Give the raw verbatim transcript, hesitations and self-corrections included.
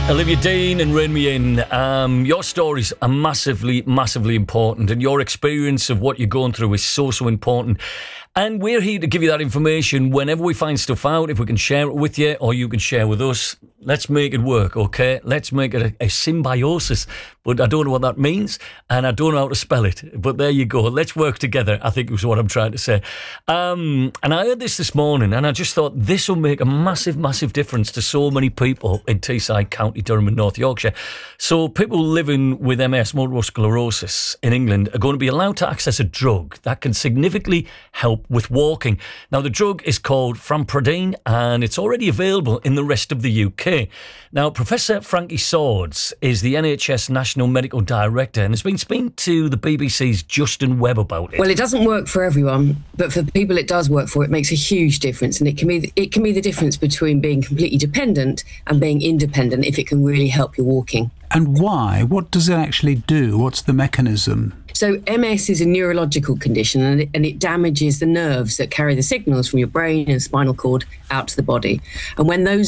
Olivia Dean and Rain Me In. Um, your stories are massively, massively important, and your experience of what you're going through is so, so important. And we're here to give you that information whenever we find stuff out. If we can share it with you, or you can share with us, let's make it work, okay? Let's make it a, a symbiosis. But I don't know what that means, and I don't know how to spell it. But there you go. Let's work together, I think is what I'm trying to say. Um, and I heard this this morning, and I just thought this will make a massive, massive difference to so many people in Teesside County, Durham and North Yorkshire. So people living with M S, multiple sclerosis, in England are going to be allowed to access a drug that can significantly help with walking. Now, the drug is called Framprodine, and it's already available in the rest of the U K. Now, Professor Frankie Swords is the N H S National Medical Director and has been speaking to the B B C's Justin Webb about it. Well, it doesn't work for everyone, but for the people it does work for, it makes a huge difference, and it can be it can be the difference between being completely dependent and being independent if it can really help your walking. And why? What does it actually do? What's the mechanism? So M S is a neurological condition, and it, and it damages the nerves that carry the signals from your brain and spinal cord out to the body. And when those